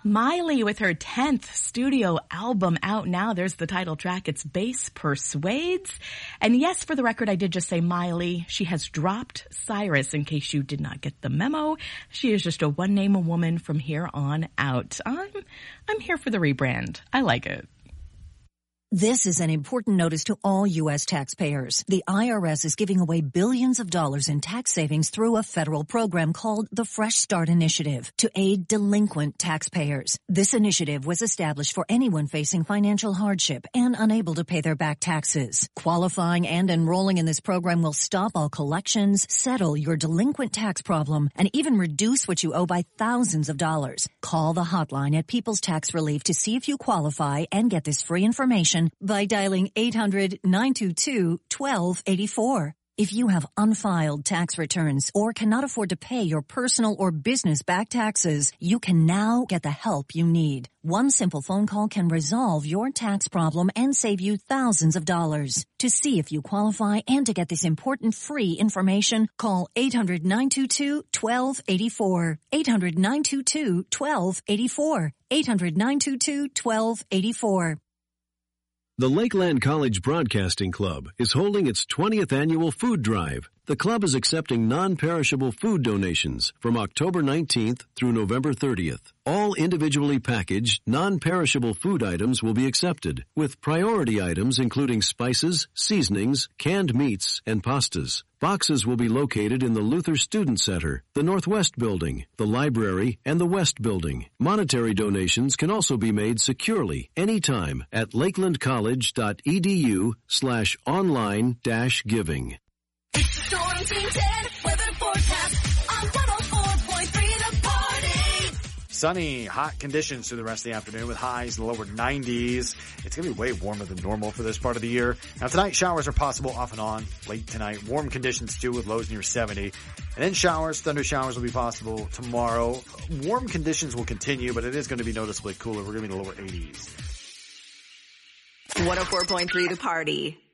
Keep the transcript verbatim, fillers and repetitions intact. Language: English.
Miley with her tenth studio album out now. There's the title track. It's Bass Persuades. And yes, for the record, I did just say Miley. She has dropped Cyrus in case you did not get the memo. She is just a one-name woman from here on out. I'm, I'm here for the rebrand. I like it. This is an important notice to all U S taxpayers. The I R S is giving away billions of dollars in tax savings through a federal program called the Fresh Start Initiative to aid delinquent taxpayers. This initiative was established for anyone facing financial hardship and unable to pay their back taxes. Qualifying and enrolling in this program will stop all collections, settle your delinquent tax problem, and even reduce what you owe by thousands of dollars. Call the hotline at People's Tax Relief to see if you qualify and get this free information by dialing eight hundred, nine two two, one two eight four. If you have unfiled tax returns or cannot afford to pay your personal or business back taxes, you can now get the help you need. One simple phone call can resolve your tax problem and save you thousands of dollars. To see if you qualify and to get this important free information, call eight hundred, nine two two, one two eight four. eight hundred, nine two two, one two eight four. eight hundred, nine two two, one two eight four. The Lakeland College Broadcasting Club is holding its twentieth annual food drive. The club is accepting non-perishable food donations from October nineteenth through November thirtieth. All individually packaged, non-perishable food items will be accepted, with priority items including spices, seasonings, canned meats, and pastas. Boxes will be located in the Luther Student Center, the Northwest Building, the Library, and the West Building. Monetary donations can also be made securely anytime at lakelandcollege.edu slash online dash giving. Storm Team ten weather forecast on one oh four point three The Party. Sunny, hot conditions through the rest of the afternoon with highs in the lower nineties. It's going to be way warmer than normal for this part of the year. Now tonight, showers are possible off and on late tonight. Warm conditions too with lows near seventy. And then showers, thunder showers will be possible tomorrow. Warm conditions will continue, but it is going to be noticeably cooler. We're going to be in the lower eighties. one oh four point three The Party.